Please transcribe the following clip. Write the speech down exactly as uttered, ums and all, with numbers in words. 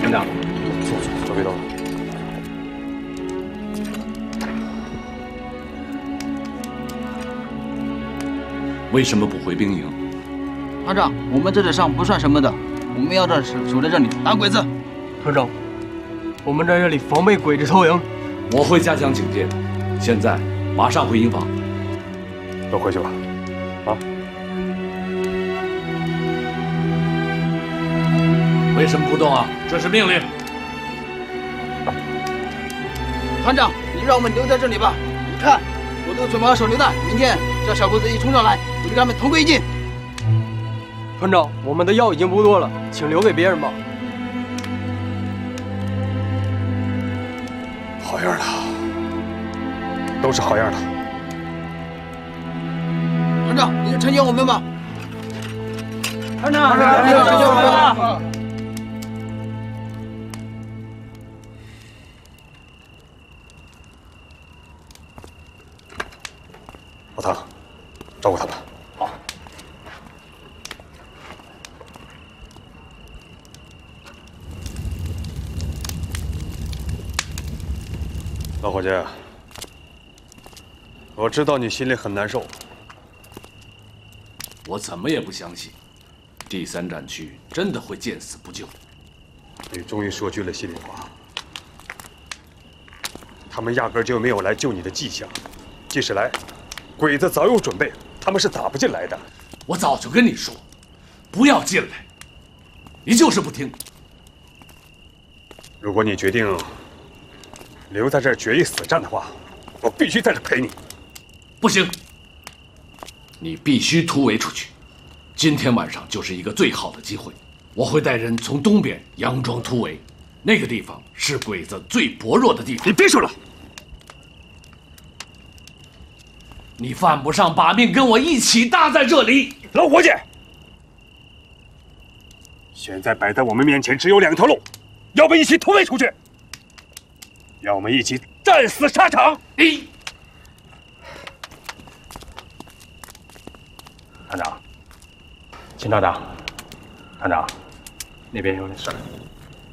团长， 走走走，别动了。 为什么不回兵营？ 团长，我们这点伤不算什么的，我们要这守守在这里打鬼子。 团长，我们在这里防备鬼子偷营。 我会加强警戒，现在马上回营房。 都回去吧。啊？ 为什么不动啊？这是命令。 团长，你让我们留在这里吧。你看，我都准备好手榴弹，明天叫小鬼子一冲上来，我就跟他们同归于尽。 团长，我们的药已经不多了，请留给别人吧。 好样的，都是好样的。 团长，你就成全我们吧。 团长，团长，你就成全我们吧。 老唐，照顾他们。 好。 老伙计，我知道你心里很难受。 我怎么也不相信，第三战区真的会见死不救。 你终于说句了心里话。他们压根就没有来救你的迹象，即使来，鬼子早有准备，他们是打不进来的。 我早就跟你说，不要进来，你就是不听。 如果你决定留在这儿决一死战的话，我必须在这陪你。 不行，你必须突围出去。今天晚上就是一个最好的机会，我会带人从东边佯装突围，那个地方是鬼子最薄弱的地方。 你别说了， 你犯不上把命跟我一起搭在这里。 老伙计，现在摆在我们面前只有两条路，要么一起突围出去，要么一起战死沙场。 你， 团长，秦团长，团长，那边有点事儿。